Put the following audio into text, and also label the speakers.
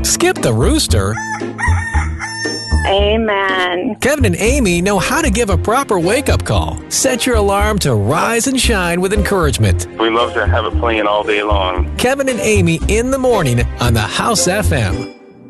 Speaker 1: Skip the rooster.
Speaker 2: Amen.
Speaker 1: Kevin and Amy know how to give a proper wake-up call. Set your alarm to rise and shine with encouragement.
Speaker 3: We love to have it playing all day long.
Speaker 1: Kevin and Amy in the morning on the House FM.